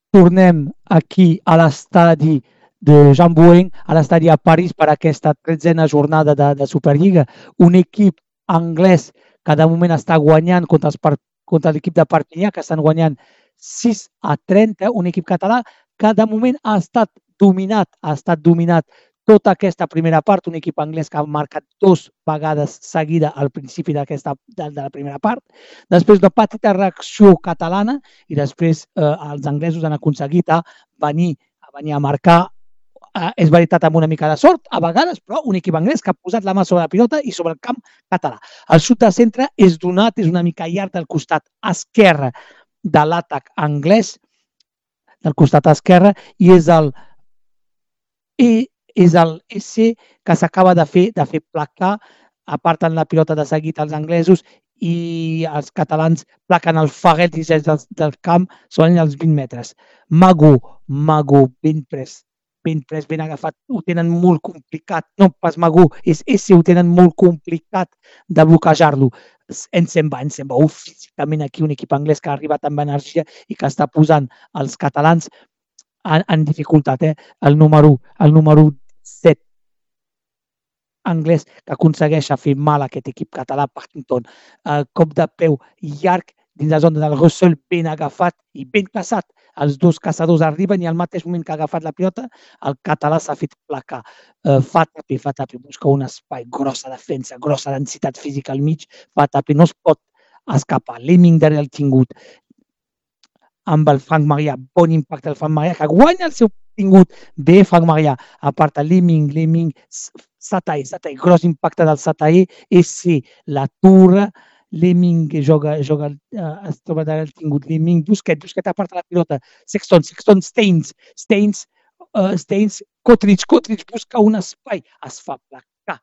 tornem aquí a l'estadi de Jean Bouin, a l'estadi a París per aquesta 13a jornada de Superliga. Un equip anglès que de moment està guanyant contra l'equip de Perpinyà, que estan guanyant 6-30, un equip català que de moment ha estat dominat tota aquesta primera part, un equip anglès que ha marcat 2 vegades seguida al principi de la primera part. Després una petita reacció catalana i després els anglesos han aconseguit venir a marcar. És veritat, amb una mica de sort, a vegades, però un equip anglès que ha posat la mà sobre la pilota i sobre el camp català. El xut de centre és donat, és una mica llarg del costat esquerre de l'atac anglès, del costat esquerre, i és el S que s'acaba de fer placar, aparten la pilota de seguit als anglesos i els catalans plaquen el Farrell dins del camp, són els 20 metres. Mago, ben pres, ben agafat, ho tenen molt complicat, no pas Mago, és S, ho tenen molt complicat de bloquejar-lo. Ens se'n va físicament aquí un equip anglès que ha arribat amb energia i que està posant els catalans en dificultat. El número 7 anglès que aconsegueix fer mal a aquest equip català, Partington. Cop de peu llarg dins la zona del Russell, ben agafat i ben caçat. Els dos caçadors arriben i al mateix moment que ha agafat la pilota, el català s'ha fet placar. Fa tapi, busca un espai, grossa defensa, grossa densitat física al mig, fa tapi, no es pot escapar. Lemming darrere el tingut amb el Frank Maria, bon impacte del Frank Maria, que guanya el seu tingut. Bé, Frank Maria, a part de Lemming, Satae, gros impacte del Satae, S, l'atura, Lemming es troba darrere el tingut, Lemming, Busquet a part de la pilota, Sexton, Staines, Cottridge busca un espai, es fa placar.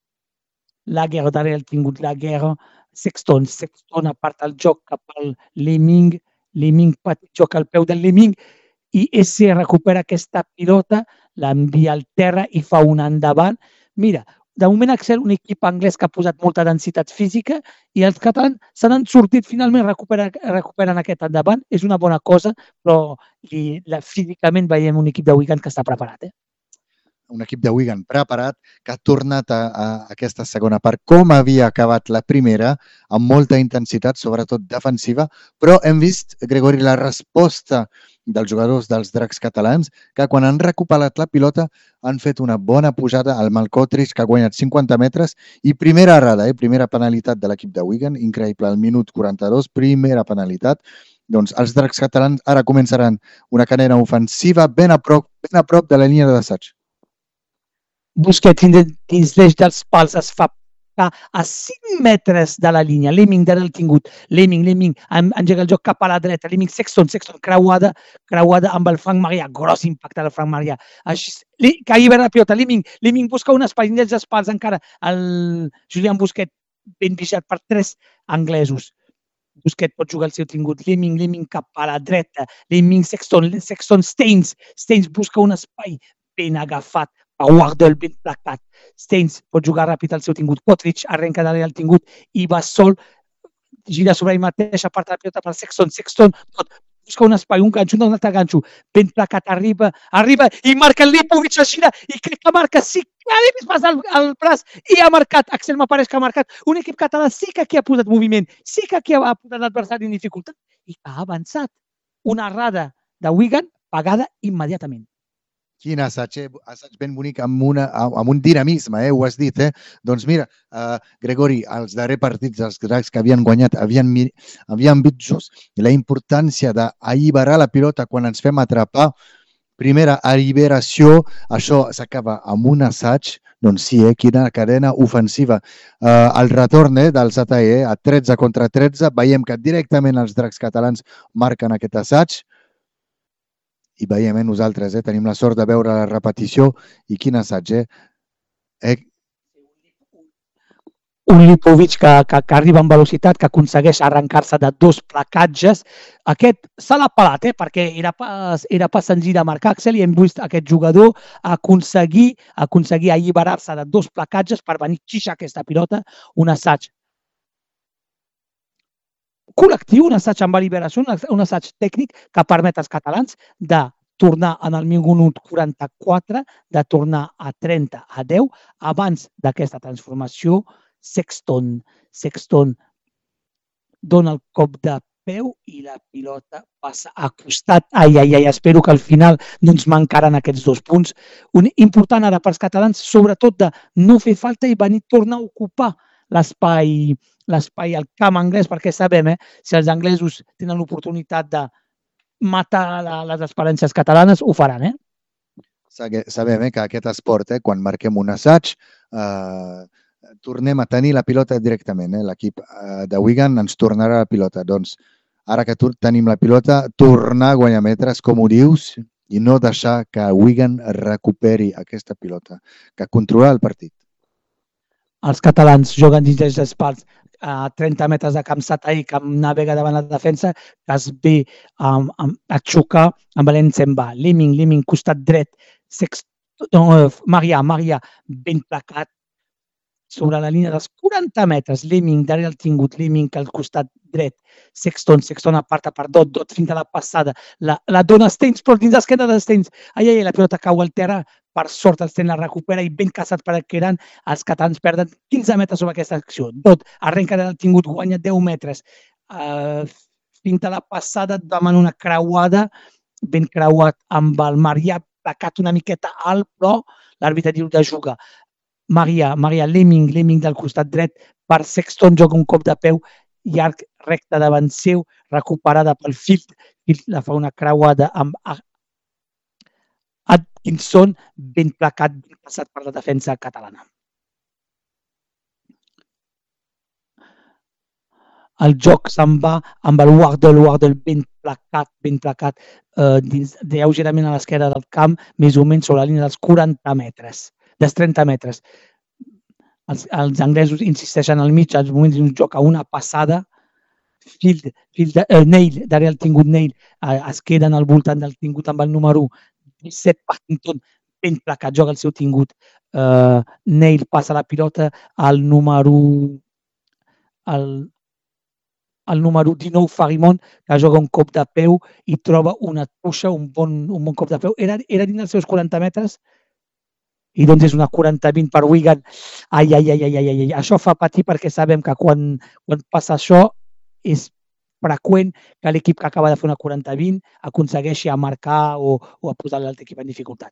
Laguerre darrere el tingut, Laguerre, Sexton a part del joc cap al Lemming, petit joc al peu del Lemming i S recupera aquesta pilota, l'envia al terra i fa un endavant. Mira, de moment Axel, un equip anglès que ha posat molta densitat física i els catalans se n'han sortit finalment, recuperen aquest endavant. És una bona cosa, però físicament veiem un equip de Wigan que està preparat. Un equip de Wigan preparat que ha tornat a aquesta segona part com havia acabat la primera, amb molta intensitat, sobretot defensiva, però hem vist, Gregori, la resposta dels jugadors dels Dracs catalans, que quan han recuperat la pilota han fet una bona pujada al Malcotrich, que ha guanyat 50 metres, i primera errada, primera penalitat de l'equip de Wigan, increïble, al minut 42, primera penalitat. Doncs els Dracs catalans ara començaran una carrera ofensiva ben a prop de la línia d'assaig. Busquets dins l'eix dels pals es fa a 5 metres de la línia. Lemming darrere el tingut. Lemming engega el joc cap a la dreta. Lemming, Sexton creuada amb el Frank Maria. Gros impacte del Frank Maria. Que allibera la pilota. Lemming busca un espai dins els pals encara. El Julian Busquets ben vigilat per 3 anglesos. Busquets pot jugar el seu tingut. Lemming cap a la dreta. Lemming, Sexton, Staines busca un espai ben agafat. Wardle ben placat. Staines pot jugar ràpid al seu tingut. Cottridge arrenca darrere el tingut i va sol, gira sobre ell mateix, aparta la pilota per Sexton, busca un espai, un ganxo, un altre ganxo, ben placat, arriba i marca el Lipovic, gira i crec que marca, sí, ha vist passar el braç i ha marcat. Axel m'apareix que ha marcat. Un equip català sí que aquí ha posat moviment, sí que aquí ha posat l'adversari en dificultat i ha avançat. Una errada de Wigan pagada immediatament. Quin assaig ben bonic, amb un dinamisme, ho has dit. Doncs mira, Gregori, els darrers partits dels Dracs que havien guanyat havien vist just la importància d'alliberar la pilota quan ens fem atrapar. Primera alliberació, això s'acaba amb un assaig, doncs sí, quina cadena ofensiva. El retorn del Satae a 13 contra 13, veiem que directament els Dracs catalans marquen aquest assaig. I veiem nosaltres, tenim la sort de veure la repetició i quin assaig, Un Lipovic que arriba amb velocitat, que aconsegueix arrencar-se de 2 placatges. Aquest se l'ha pelat, perquè era pas senzill de marcar, Axel, i hem vist aquest jugador aconseguir alliberar-se de 2 placatges per venir xixar aquesta pilota, un assaig col·lectiu, un assaig amb deliberació, un assaig tècnic que permet als catalans de tornar en el minut 44, de tornar a 30 a 10, abans d'aquesta transformació. Sexton dona el cop de peu i la pilota passa a costat. Espero que al final no ens mancaran aquests 2 punts. Important ara pels catalans, sobretot de no fer falta i venir a tornar a ocupar l'espai al camp anglès, perquè sabem, si els anglesos tenen l'oportunitat de matar les esperances catalanes, ho faran. Sabem que aquest esport, quan marquem un assaig, tornem a tenir la pilota directament. L'equip de Wigan ens tornarà la pilota. Doncs, ara que tenim la pilota, tornar a guanyar metres, com ho dius, i no deixar que Wigan recuperi aquesta pilota, que controla el partit. Els catalans juguen dins dels espais a 30 metres de camp Sataí, que navega davant la defensa, que es ve a xocar amb l'Ensemba. Leming, costat dret. Maria, ben placat sobre la línia dels 40 metres. Leming, darrere el tingut. Leming al costat dret. Sexton aparta per Dot fins a la passada. La dona Steins, però dins l'esquena de Steins. La pilota cau al terra. Per sort el Steins la recupera i ben caçat per Keran. Els catalans perden 15 metres sobre aquesta acció. Dot arrenca del tingut, guanya 10 metres. Fins a la passada demana una creuada, ben creuat amb el Maria, placat una miqueta alt, però l'àrbitre diu de jugar. Maria, Leming del costat dret, per Sexton joga un cop de peu, llarg, recte davant seu, recuperada pel Field la fa una creuada amb Atkinson, ben placat, ben passat per la defensa catalana. El joc se'n va amb el Wardle ben placat, lleugerament a l'esquerra del camp, més o menys sobre la línia dels 40 metres, dels 30 metres. Els anglesos insisteixen al mig, als moments d'un joc a una passada. Neil, darrere el tingut Neil, es queden al voltant del tingut amb el número 17, Partington, ben placat, joga el seu tingut. Neil passa la pilota al número 19, Farimon, que joga un cop de peu i troba una tuixa, un bon cop de peu. Era dins dels seus 40 metres i doncs és una 40-20 per Wigan. Això fa patir perquè sabem que quan passa això és freqüent que l'equip que acaba de fer una 40-20 aconsegueixi a marcar o a posar l'altre equip en dificultat.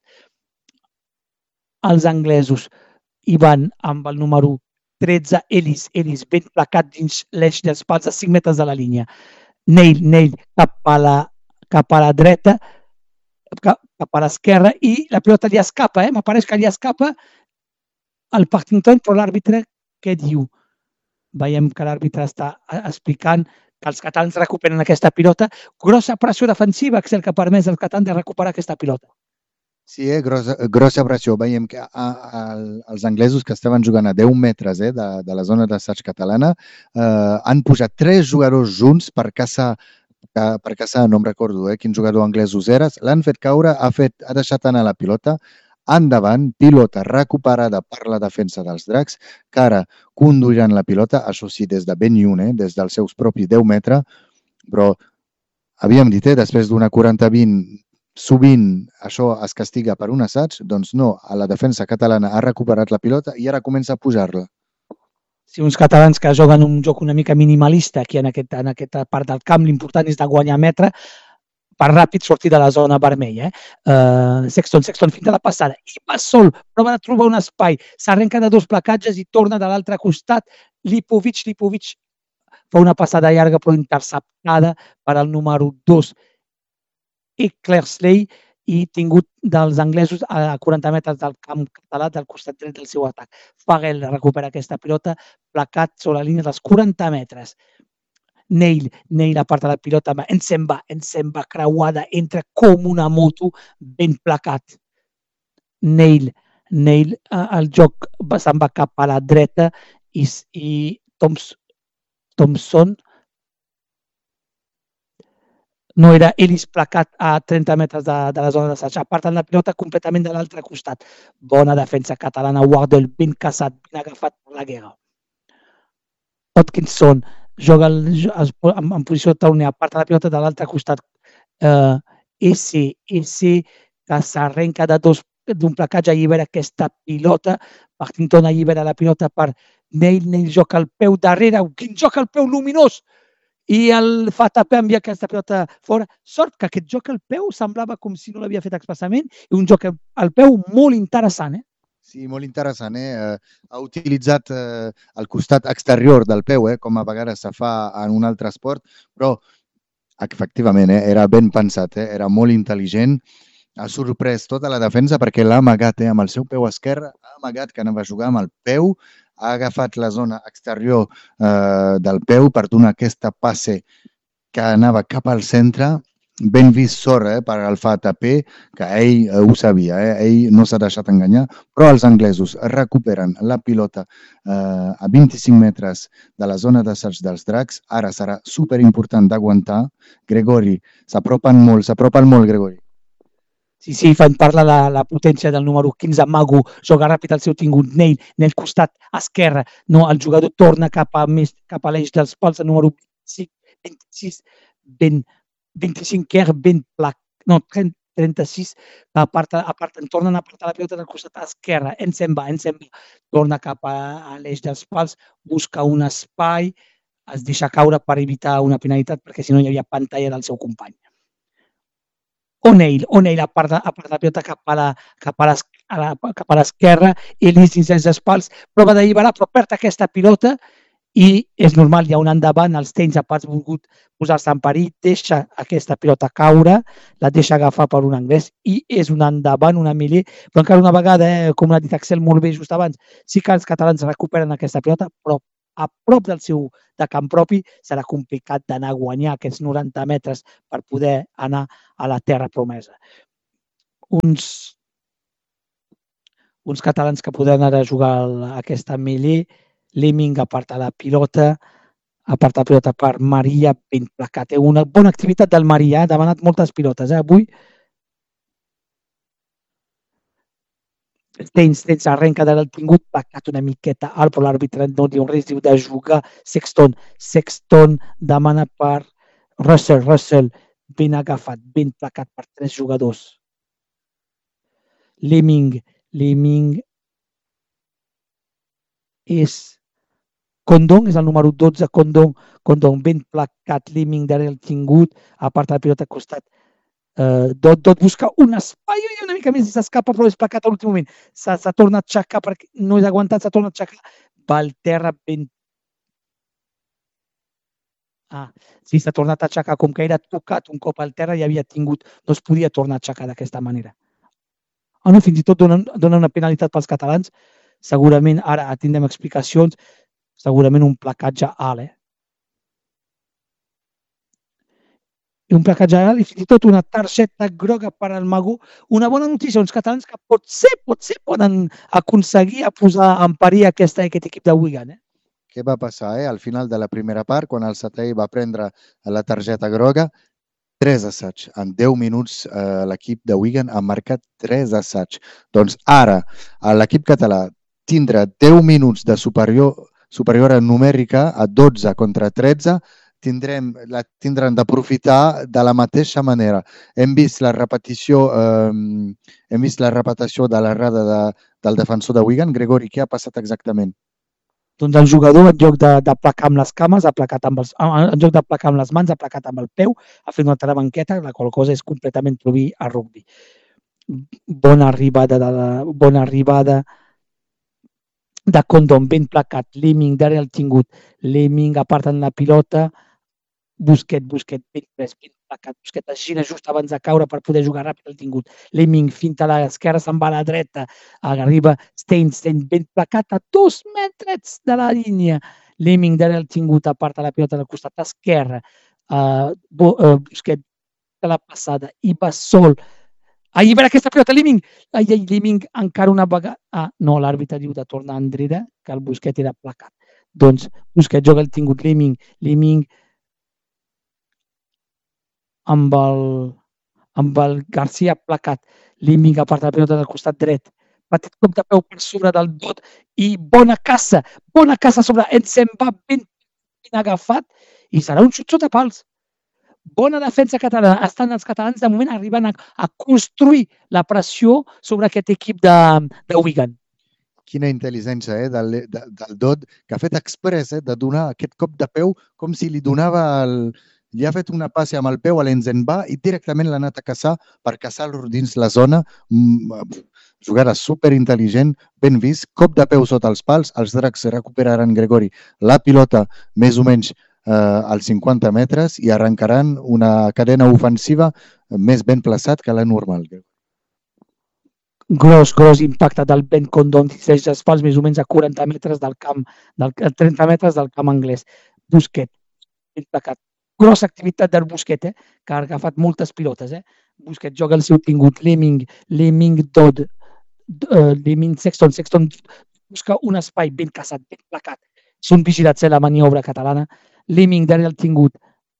Els anglesos hi van amb el número 13, Ellis, ben placat dins l'eix dels pals a 5 metres de la línia. Neil cap a la dreta, cap a l'esquerra, i la pilota li escapa, m'apareix que li escapa el Partington, però l'àrbitre què diu? Veiem que l'àrbitre està explicant que els catalans recuperen aquesta pilota. Grossa pressió defensiva, que és el que ha permès als catalans de recuperar aquesta pilota. Sí, grossa pressió. Veiem que els anglesos que estaven jugant a 10 metres de la zona d'assaig catalana han pujat 3 jugadors junts per caçar, no em recordo quin jugador anglès eres, l'han fet caure, ha deixat anar la pilota, endavant, pilota recuperada per la defensa dels Dracs, que ara conduiran la pilota, això sí, des de ben lluny, des dels seus propis 10 metres, però havíem dit, després d'una 40-20, sovint això es castiga per un assaig, doncs no, a la defensa catalana ha recuperat la pilota i ara comença a pujar-la. Sí, uns catalans que juguen un joc una mica minimalista aquí en aquesta part del camp, l'important és de guanyar metre per ràpid sortir de la zona vermella. Sexton fins a la passada, i va sol, prova de trobar un espai, s'arrenca de 2 placatges i torna de l'altre costat. Lipovic fa una passada llarga però interceptada per al número 2, Eckersley, i tingut dels anglesos a 40 metres del camp català, del costat dret del seu atac. Fagel recupera aquesta pilota, placat sobre la línia dels 40 metres. Neil aparta la pilota, Ensemba creuada, entra com una moto, ben placat. Neil, el joc se'n va cap a la dreta i Thompson no era Ellis placat a 30 metres de la zona d'assaig. Aparten la pilota completament de l'altre costat. Bona defensa catalana, Wardle ben caçat, ben agafat per la guerra. Atkinson juga en posició de tauler, aparta la pilota de l'altre costat. S que s'arrenca d'un placatge, allibera aquesta pilota, Partington allibera la pilota per Neil joca el peu darrere, quin joc al peu luminós, i el fa tapar, envia aquesta pilota fora. Sort que aquest joc al peu semblava com si no l'havia fet expressament, i un joc al peu molt interessant. Sí, molt interessant. Ha utilitzat el costat exterior del peu, com a vegades se fa en un altre esport, però efectivament era ben pensat, era molt intel·ligent. Ha sorprès tota la defensa perquè l'ha amagat amb el seu peu esquerre, ha amagat que anava a jugar amb el peu, ha agafat la zona exterior del peu per donar aquesta passe que anava cap al centre. Ben vist Sorra per el Fatapé, que ell ho sabia, ell no s'ha deixat enganyar, però els anglesos recuperen la pilota a 25 metres de la zona d'assaig dels Dracs. Ara serà superimportant d'aguantar. Gregori, s'apropen molt, Gregori. Sí, fan parla la potència del número 15, Magu, joga ràpid al seu tingut, Neil, nel costat esquerre, no, el jugador torna cap a l'eix dels pals, el número 26, 25, ben plac, no, 36, tornen a apartar la pilota del costat esquerre, se'n va, torna cap a l'eix dels pals, busca un espai, es deixa caure per evitar una penalitat, perquè si no hi havia pantalla del seu company. O'Neill aparta la pilota cap a l'esquerra, i l'Instins sense espals, prova d'alliberar, però perd aquesta pilota, i és normal, hi ha un endavant, els Stains ha pas volgut posar-se en perill, deixa aquesta pilota caure, la deixa agafar per un anglès, i és un endavant, una mêlée, però encara una vegada, com l'ha dit Axel molt bé just abans, sí que els catalans recuperen aquesta pilota, però a prop del seu de camp propi serà complicat d'anar a guanyar aquests 90 metres per poder anar a la terra promesa. Uns catalans que podran anar a jugar aquesta mêlée, Lemming aparta la pilota per Maria, ben placat. Una bona activitat del Maria, ha demanat moltes pilotes avui. Stains arrenca de l'alt tingut, placat una miqueta alt, però l'àrbitre no diu res, diu de jugar. Sexton demana per Russell, ben agafat, ben placat per 3 jugadors. Lemming és Condon, és el número 12, Condon ben placat, Lemming darrere el tingut, aparta la pilota al costat. Dot busca un espai i una mica més s'escapa, però és placat a l'últim moment. S'ha tornat a aixecar perquè no és aguantat, s'ha tornat a aixecar. Va al terra ben... Sí, s'ha tornat a aixecar, com que era tocat un cop al terra i havia tingut, no es podia tornar a aixecar d'aquesta manera. No, fins i tot dona una penalitat pels catalans. Segurament, ara tindrem explicacions, segurament un placatge alt, i un placatge alt i fins i tot una targeta groga per al Magu. Una bona notícia, uns catalans que potser poden aconseguir a posar en perill aquest equip de Wigan. Què va passar al final de la primera part, quan el Satei va prendre la targeta groga? 3 assaigs. En 10 minuts l'equip de Wigan ha marcat 3 assaigs. Doncs ara l'equip català tindrà 10 minuts de superior numèrica a 12 contra 13, tindran d'aprofitar de la mateixa manera. Hem vist la repetició de l'errada del defensor de Wigan. Gregori, què ha passat exactament? Doncs el jugador, en lloc de placar amb les cames, en lloc de placar amb les mans, ha placat amb el peu, ha fet una altra banqueta, la qual cosa és completament prohibir a rugby. Bona arribada de Condon, ben placat, Lemming darrere el tingut, Lemming apartant la pilota, Busquet, ben pres, ben placat, Busquet es gira just abans de caure per poder jugar ràpid el tingut, Lemming finta a l'esquerra, se'n va a la dreta, arriba Stains ben placat a 2 metres de la línia, Lemming darrere el tingut, aparta la pilota del costat esquerre, Busquet de la passada i va sol, allibera aquesta pilota, Lemming encara una vegada, no, l'àrbitre diu de tornar enrere, que el Busquet era placat, doncs Busquet joga el tingut, Lemming amb el Garcia placat, Lemming aparta la pilota del costat dret, petit cop de peu per sobre del Dot i bona caça sobre se'n va ben ben agafat i serà un xut sota pals. Bona defensa catalana. Estan els catalans, de moment, arribant a construir la pressió sobre aquest equip de Wigan. Quina intel·ligència del Dodd, que ha fet express de donar aquest cop de peu com si li donava li ha fet una passe amb el peu a l'Enzenbà i directament l'ha anat a caçar per caçar-lo dins la zona. Jugada superintel·ligent, ben vist, cop de peu sota els pals, els dracs recuperaran, Gregori, la pilota més o menys als 50 metres i arrencaran una cadena ofensiva més ben plaçat que la normal. Gros impacte del Ben Condon, dins els pals més o menys a 40 metres del camp, 30 metres del camp anglès. Busquet, ben placat. Grossa activitat del Busquet, que ha agafat moltes pilotes. Busquet joga el seu tingut, Lemming Dodd, Lemming Sexton busca un espai ben caçat, ben placat. Són vigilats la maniobra catalana. Lemming darrere el tingut.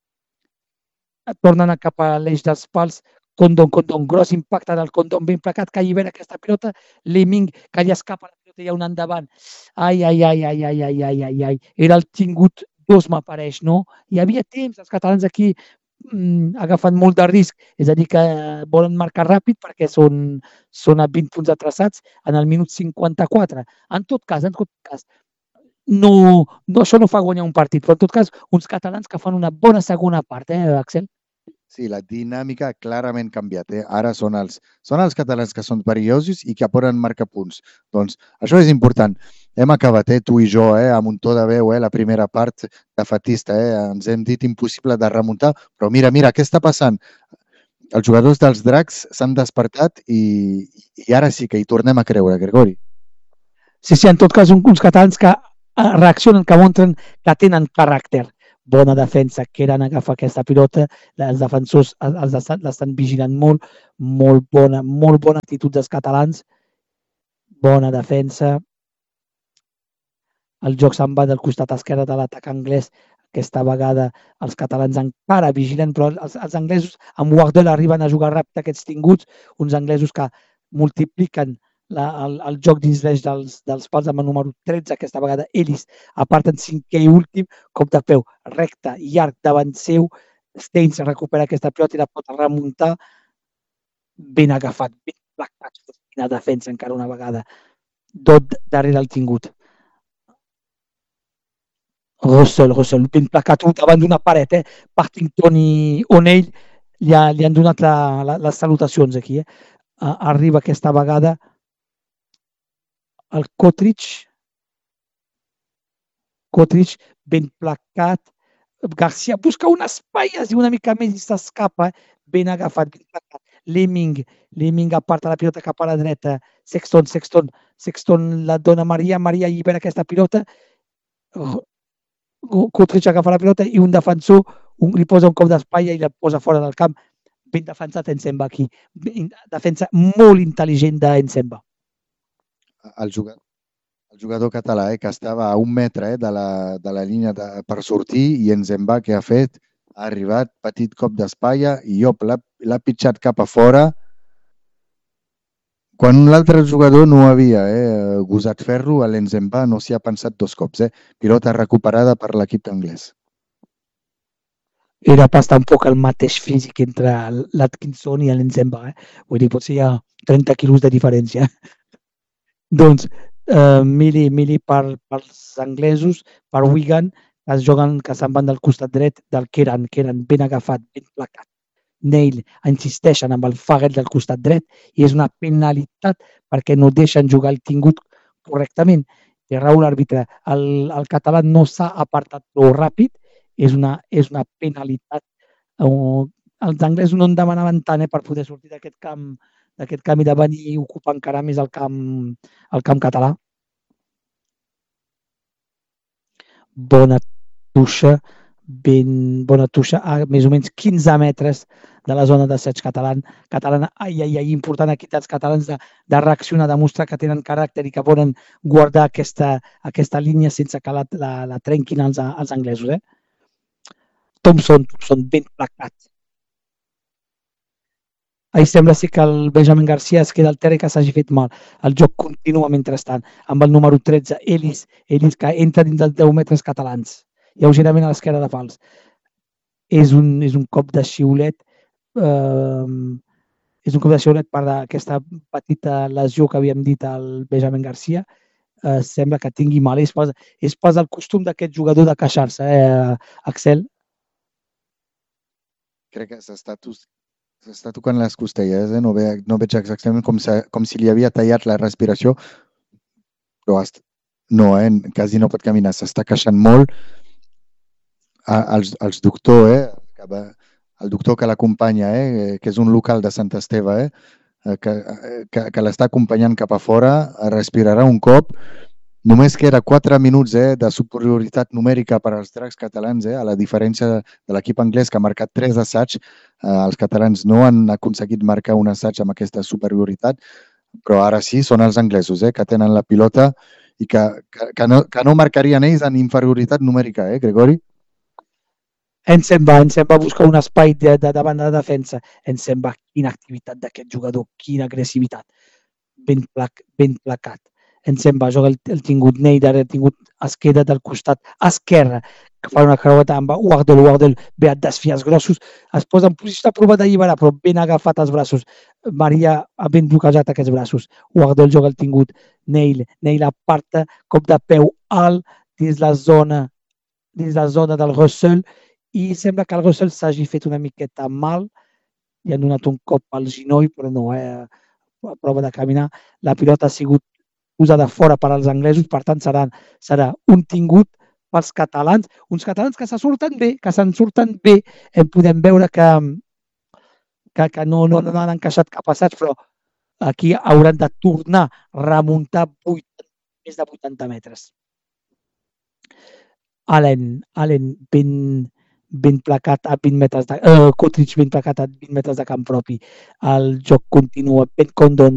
Tornen cap a l'eix dels pals. Condon, gros impacte del Condon, ben placat, que allibera aquesta pilota. Lemming, que li escapa la pilota, hi ha un endavant. Ai. Era el tingut 2, m'apareix, no? Hi havia temps, els catalans aquí agafen molt de risc, és a dir, que volen marcar ràpid perquè són a 20 punts atrasats en el minut 54. En tot cas, no, això no fa guanyar un partit, però en tot cas, uns catalans que fan una bona segona part, Axel? Sí, la dinàmica ha clarament canviat. Ara són els catalans que són perillosos i que poden marcar punts. Doncs això és important. Hem acabat, tu i jo, amb un to de veu, la primera part defatista. Ens hem dit impossible de remuntar, però mira, què està passant? Els jugadors dels dracs s'han despertat i ara sí que hi tornem a creure, Gregori. Sí, en tot cas, uns catalans que reaccionen, que mostren que tenen caràcter. Bona defensa, que eren agafar aquesta pilota, els defensors l'estan vigilant molt bona actitud dels catalans, bona defensa. El joc se'n va del costat esquerre de l'atac anglès, aquesta vegada els catalans encara vigilen, però els anglesos amb Wardell arriben a jugar ràpid aquests tinguts, uns anglesos que multipliquen el joc dins l'eix dels pals amb el número 13, aquesta vegada Ellis aparten 5è i últim, cop de peu recte, llarg davant seu. Steins recupera aquesta pilota i la pot remuntar, ben agafat, ben placat, quina defensa encara una vegada, Dodd darrere el tingut. Russell, ben placat davant d'una paret, Partington i O'Neill li han donat les salutacions aquí. Arriba aquesta vegada el Cottridge, ben placat. Garcia busca un espai, es diu una mica més i s'escapa, ben agafat, ben placat. Lemming aparta la pilota cap a la dreta. Sexton la dona Maria allibera aquesta pilota. Cottridge agafa la pilota i un defensor li posa un cop d'espai i la posa fora del camp. Ben defensat Ensemba aquí. Defensa molt intel·ligent d'Ensemba. El jugador català que estava a 1 metre de la línia per sortir i Ensemba que ha fet, ha arribat, petit cop d'espatlla i l'ha pitjat cap a fora quan l'altre jugador no havia gosat fer-lo. A l'Ensemba no s'hi ha pensat 2 cops. Pilota recuperada per l'equip anglès. Era pas tampoc el mateix físic entre l'Atkinson i l'Ensemba. Vull dir, potser hi ha 30 quilos de diferència. Doncs mili pels anglesos, per Wigan, que se'n van del costat dret del Keran ben agafat, ben placat. Neil insisteixen amb el Fagel del costat dret i és una penalitat perquè no deixen jugar el tingut correctament. Té raó l'àrbitre, el català no s'ha apartat prou ràpid, és una penalitat. Els anglesos no en demanaven tant per poder sortir d'aquest camp i de venir i ocupar encara més el camp català. Bona tuixa a més o menys 15 metres de la zona d'assaig catalana. Important aquí dels catalans de reaccionar, de mostrar que tenen caràcter i que poden guardar aquesta línia sense que la trenquin els anglesos. Thompson ben placat. Ahí sembla ser que el Benjamin Garcia es queda al terra i que s'hagi fet mal. El joc continua mentrestant amb el número 13, Ellis que entra dins dels 10 metres catalans lleugerament a l'esquerra de fals. És un cop de xiulet, és un cop de xiulet per aquesta petita lesió que havíem dit al Benjamin Garcia. Sembla que tingui mal. És pas el costum d'aquest jugador de queixar-se, Axel? Crec que s'està tocant les costelles, no veig exactament com si li havia tallat la respiració, però no, quasi no pot caminar, s'està queixant molt. El doctor, el doctor que l'acompanya, que és un local de Sant Esteve, que l'està acompanyant cap a fora, respirarà un cop. Només queda 4 minuts de superioritat numèrica per als dracs catalans, a la diferència de l'equip anglès que ha marcat 3 assaigs. Els catalans no han aconseguit marcar un assaig amb aquesta superioritat, però ara sí, són els anglesos que tenen la pilota i que no marcarien ells en inferioritat numèrica, Gregori? Ens se'n va buscar un espai davant de la defensa. Ens se'n va. Quina activitat d'aquest jugador, quina agressivitat. Ben placat. Ens se'n va. Juga el tingut Neidar, el tingut es queda del costat esquerre, que fa una creueta amb Wardell, ve a desfiar els grossos, es posa en posició de prova d'alliberar, però ben agafat els braços. Maria ha ben bloquejat aquests braços. Wardell juga el tingut Neil aparta, cop de peu alt dins la zona del Russell, i sembla que el Russell s'hagi fet una miqueta mal, li han donat un cop al ginoll, però no, a prova de caminar. La pilota ha sigut posada fora per als anglesos, per tant serà un tingut pels catalans, uns catalans que se'n surten bé, podem veure que no han encaixat cap assaig, però aquí hauran de tornar a remuntar més de 80 metres. Allen ben placat a 20 metres Cottridge ben placat a 20 metres de camp propi. El joc continua. Ben Condon